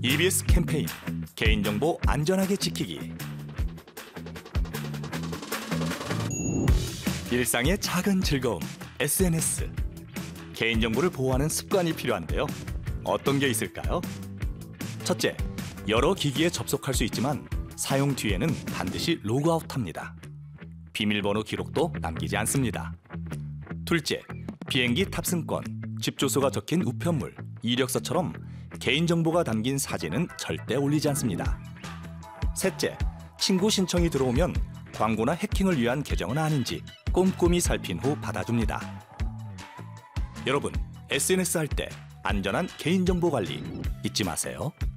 EBS 캠페인 개인정보 안전하게 지키기. 일상의 작은 즐거움 SNS. 개인정보를 보호하는 습관이 필요한데요. 어떤 게 있을까요? 첫째, 여러 기기에 접속할 수 있지만 사용 뒤에는 반드시 로그아웃합니다. 비밀번호 기록도 남기지 않습니다. 둘째, 비행기 탑승권, 집 주소가 적힌 우편물, 이력서처럼 개인정보가 담긴 사진은 절대 올리지 않습니다. 셋째, 친구 신청이 들어오면 광고나 해킹을 위한 계정은 아닌지 꼼꼼히 살핀 후 받아줍니다. 여러분, SNS 할 때 안전한 개인정보 관리 잊지 마세요.